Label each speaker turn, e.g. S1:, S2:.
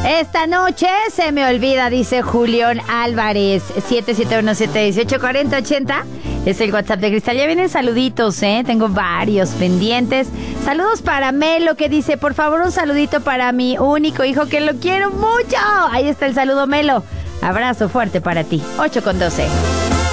S1: Esta noche se me olvida, dice Julián Álvarez. 771-718-4080 es el WhatsApp de Cristal. Ya vienen saluditos, tengo varios pendientes. Saludos para Melo, que dice, por favor, un saludito para mi único hijo, que lo quiero mucho. Ahí está el saludo, Melo. Abrazo fuerte para ti. 8:12.